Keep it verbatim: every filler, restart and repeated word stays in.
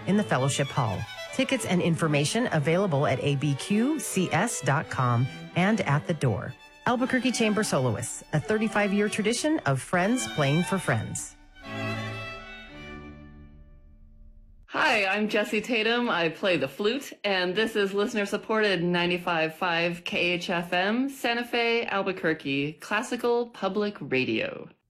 in the Fellowship Hall. Tickets and information available at a b q c s dot com and at the door. Albuquerque Chamber Soloists, a thirty-five-year tradition of friends playing for friends. Hi, I'm Jessie Tatum. I play the flute, and this is listener-supported ninety-five point five K H F M, Santa Fe, Albuquerque, Classical Public Radio.